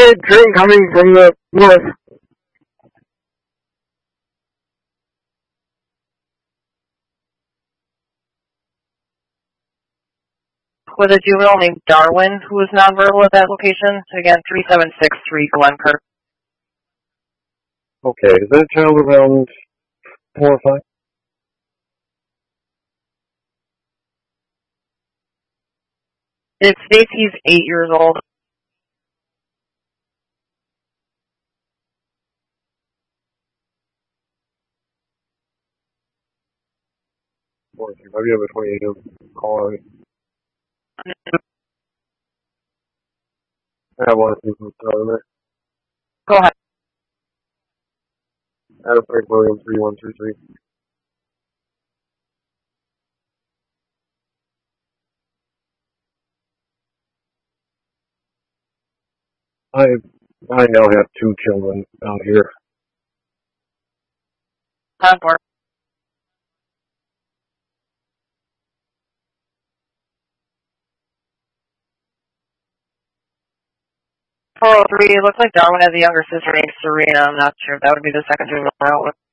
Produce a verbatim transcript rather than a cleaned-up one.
a train coming from the north. With a juvenile named Darwin, who was nonverbal at that location. Again, three seven six three Glenkirk. Okay, is that child around four or five? It states he's eight years old. Four, if you have a twenty-eight, call out. I have one of these in there. Go ahead. Adam Frank Williams, three one three three. I I now have two children out here. Time for four oh three, it looks like Darwin has a younger sister named Serena. I'm not sure if that would be the second juvenile out with.